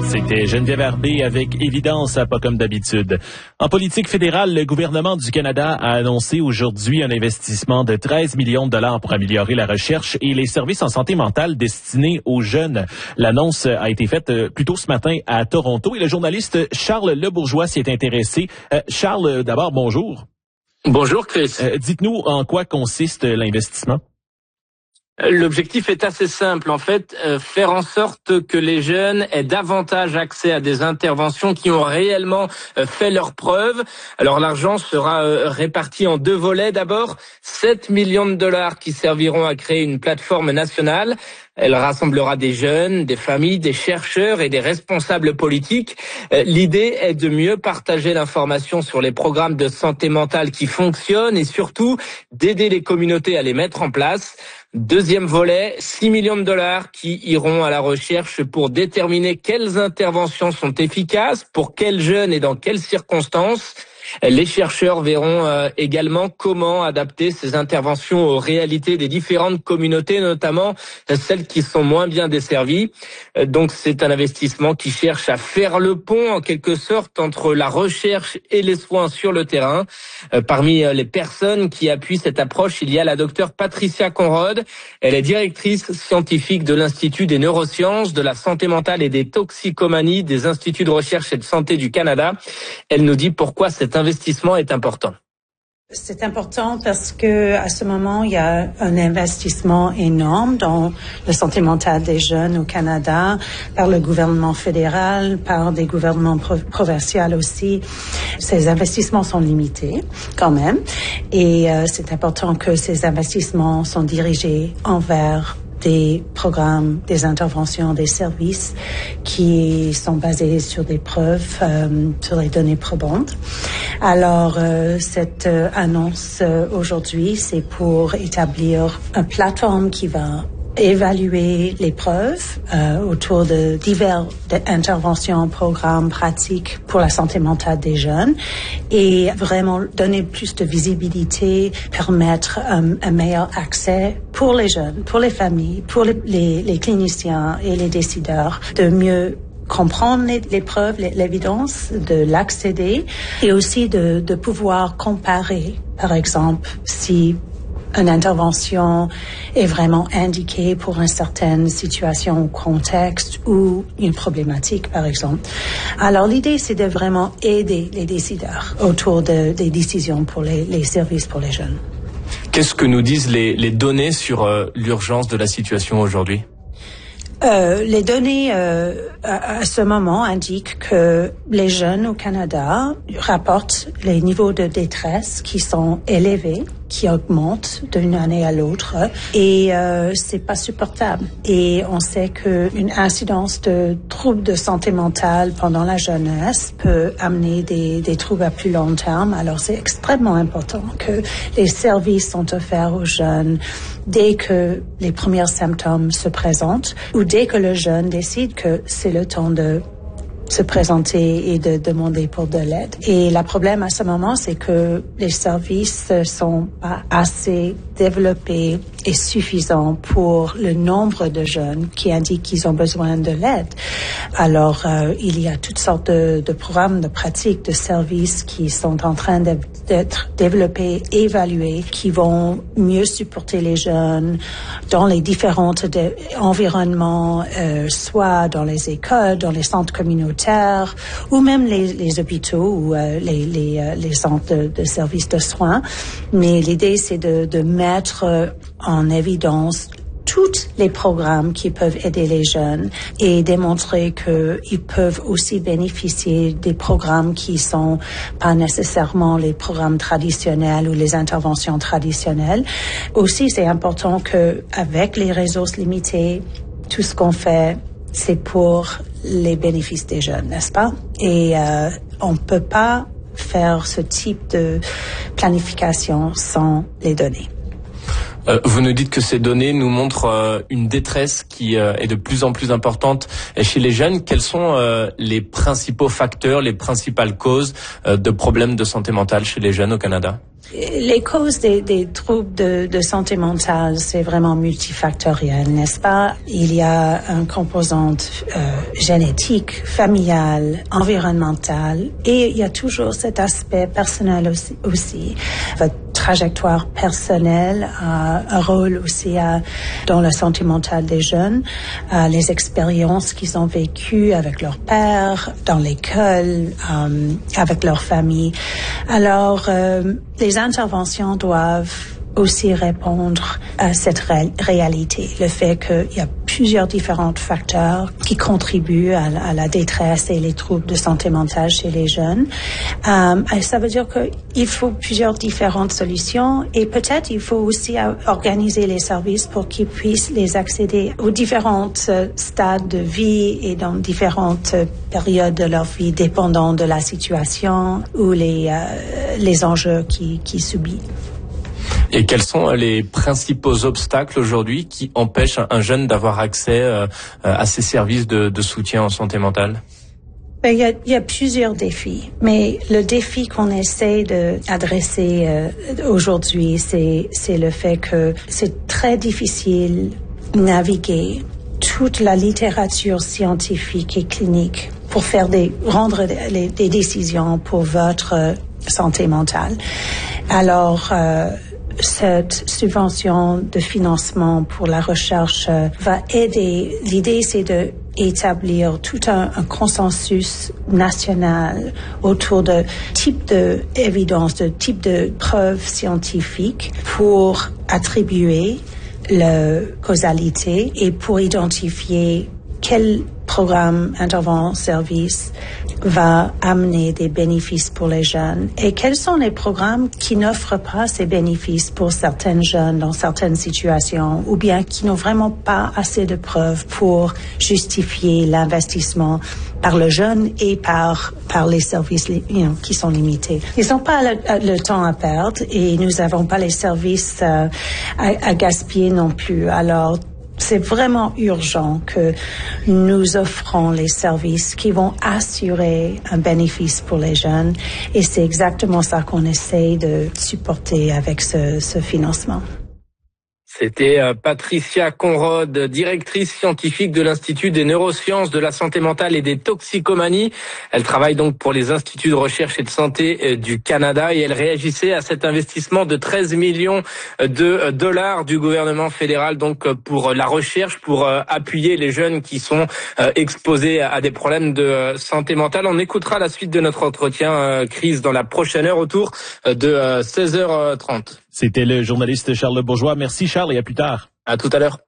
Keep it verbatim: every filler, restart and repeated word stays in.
C'était Geneviève Herbé avec Évidence, pas comme d'habitude. En politique fédérale, le gouvernement du Canada a annoncé aujourd'hui un investissement de treize millions de dollars pour améliorer la recherche et les services en santé mentale destinés aux jeunes. L'annonce a été faite plus tôt ce matin à Toronto et le journaliste Charles Lebourgeois s'y est intéressé. Euh, Charles, d'abord, bonjour. Bonjour Chris. Euh, dites-nous en quoi consiste l'investissement. L'objectif est assez simple, en fait, euh, faire en sorte que les jeunes aient davantage accès à des interventions qui ont réellement euh, fait leurs preuves. Alors l'argent sera euh, réparti en deux volets. D'abord, sept millions de dollars qui serviront à créer une plateforme nationale. Elle rassemblera des jeunes, des familles, des chercheurs et des responsables politiques. Euh, l'idée est de mieux partager l'information sur les programmes de santé mentale qui fonctionnent et surtout d'aider les communautés à les mettre en place. Deuxième volet, six millions de dollars qui iront à la recherche pour déterminer quelles interventions sont efficaces, pour quels jeunes et dans quelles circonstances. Les chercheurs verront euh, également comment adapter ces interventions aux réalités des différentes communautés, notamment celles qui sont moins bien desservies. Euh, donc c'est un investissement qui cherche à faire le pont en quelque sorte entre la recherche et les soins sur le terrain. Euh, parmi les personnes qui appuient cette approche, il y a la docteure Patricia Conrod. Elle est directrice scientifique de l'Institut des neurosciences, de la santé mentale et des toxicomanies des instituts de recherche et de santé du Canada. Elle nous dit pourquoi cet investissement est important. C'est important parce que à ce moment, il y a un investissement énorme dans la santé mentale des jeunes au Canada, par le gouvernement fédéral, par des gouvernements pro- provinciaux aussi. Ces investissements sont limités quand même et euh, c'est important que ces investissements sont dirigés envers des programmes, des interventions, des services qui sont basés sur des preuves, euh, sur les données probantes. Alors, euh, cette euh, annonce euh, aujourd'hui, c'est pour établir une plateforme qui va évaluer les preuves euh, autour de diverses interventions, programmes, pratiques pour la santé mentale des jeunes et vraiment donner plus de visibilité, permettre un, un meilleur accès pour les jeunes, pour les familles, pour les, les, les cliniciens et les décideurs de mieux comprendre les, les preuves, les, l'évidence, de l'accéder et aussi de, de pouvoir comparer, par exemple, si une intervention est vraiment indiquée pour une certaine situation ou contexte ou une problématique, par exemple. Alors, l'idée, c'est de vraiment aider les décideurs autour de, des décisions pour les, les services pour les jeunes. Qu'est-ce que nous disent les, les données sur euh, l'urgence de la situation aujourd'hui ? Euh, les données euh, à, à ce moment indiquent que les jeunes au Canada rapportent les niveaux de détresse qui sont élevés, qui augmentent d'une année à l'autre, et euh, c'est pas supportable. Et on sait que une incidence de troubles de santé mentale pendant la jeunesse peut amener des, des troubles à plus long terme. Alors c'est extrêmement important que les services sont offerts aux jeunes dès que les premiers symptômes se présentent ou dès que le jeune décide que c'est le temps de se présenter et de demander pour de l'aide. Et le problème à ce moment, c'est que les services sont pas assez développés et suffisants pour le nombre de jeunes qui indiquent qu'ils ont besoin de l'aide. Alors, euh, il y a toutes sortes de, de programmes, de pratiques, de services qui sont en train de, d'être développés, évalués, qui vont mieux supporter les jeunes dans les différents de, environnements, euh, soit dans les écoles, dans les centres communautaires, ou même les, les hôpitaux ou euh, les, les, euh, les centres de, de services de soins. Mais l'idée, c'est de, de mettre en évidence tous les programmes qui peuvent aider les jeunes et démontrer qu'ils peuvent aussi bénéficier des programmes qui sont pas nécessairement les programmes traditionnels ou les interventions traditionnelles. Aussi, c'est important que avec les ressources limitées, tout ce qu'on fait, c'est pour les bénéfices des jeunes, n'est-ce pas? Et euh, on ne peut pas faire ce type de planification sans les données. Euh, vous nous dites que ces données nous montrent euh, une détresse qui euh, est de plus en plus importante chez les jeunes. Quels sont euh, les principaux facteurs, les principales causes euh, de problèmes de santé mentale chez les jeunes au Canada ? Les causes des, des troubles de, de santé mentale, c'est vraiment multifactoriel, n'est-ce pas? Il y a une composante euh, génétique, familiale, environnementale, et il y a toujours cet aspect personnel aussi. aussi. Votre trajectoire personnelle a un rôle aussi à, dans la santé mentale des jeunes, à les expériences qu'ils ont vécues avec leur père, dans l'école, euh, avec leur famille. Alors, euh, les interventions doivent aussi répondre à cette ré- réalité, le fait qu'il y a plusieurs différents facteurs qui contribuent à, à la détresse et les troubles de santé mentale chez les jeunes. Euh, et ça veut dire qu'il faut plusieurs différentes solutions et peut-être il faut aussi organiser les services pour qu'ils puissent les accéder aux différents stades de vie et dans différentes périodes de leur vie, dépendant de la situation ou les, euh, les enjeux qu'ils qui subissent. Et quels sont les principaux obstacles aujourd'hui qui empêchent un jeune d'avoir accès euh, à ces services de, de soutien en santé mentale? Il y, a, il y a plusieurs défis, mais le défi qu'on essaie d'adresser euh, aujourd'hui, c'est, c'est le fait que c'est très difficile de naviguer toute la littérature scientifique et clinique pour faire des, rendre des, des décisions pour votre santé mentale. Alors, euh, cette subvention de financement pour la recherche euh, va aider. L'idée, c'est de établir tout un, un consensus national autour de type de évidence, de type de preuves scientifiques pour attribuer la causalité et pour identifier quel programme, intervention, service va amener des bénéfices pour les jeunes et quels sont les programmes qui n'offrent pas ces bénéfices pour certains jeunes dans certaines situations ou bien qui n'ont vraiment pas assez de preuves pour justifier l'investissement par le jeune et par, par les services you know, qui sont limités. Ils n'ont pas le, le temps à perdre et nous n'avons pas les services euh, à, à gaspiller non plus. Alors, c'est vraiment urgent que nous offrons les services qui vont assurer un bénéfice pour les jeunes et c'est exactement ça qu'on essaie de supporter avec ce, ce financement. C'était Patricia Conrod, directrice scientifique de l'Institut des neurosciences, de la santé mentale et des toxicomanies. Elle travaille donc pour les instituts de recherche et de santé du Canada et elle réagissait à cet investissement de treize millions de dollars du gouvernement fédéral donc pour la recherche, pour appuyer les jeunes qui sont exposés à des problèmes de santé mentale. On écoutera la suite de notre entretien, Chris, dans la prochaine heure autour de seize heures trente. C'était le journaliste Charles Bourgeois. Merci Charles et à plus tard. À tout à l'heure.